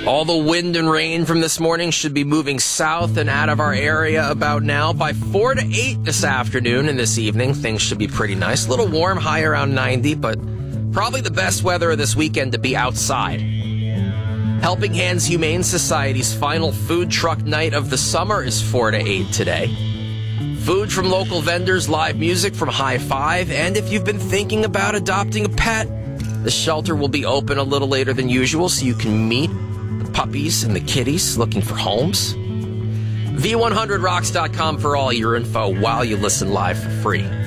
All the wind and rain from this morning should be moving south and out of our area about now. By 4 to 8 this afternoon and this evening, things should be pretty nice. A little warm, high around 90, but probably the best weather of this weekend to be outside. Helping Hands Humane Society's final food truck night of the summer is 4 to 8 today. Food from local vendors, live music from High Five, and if you've been thinking about adopting a pet, the shelter will be open a little later than usual so you can meet the puppies and the kitties looking for homes. V100rocks.com for all your info while you listen live for free.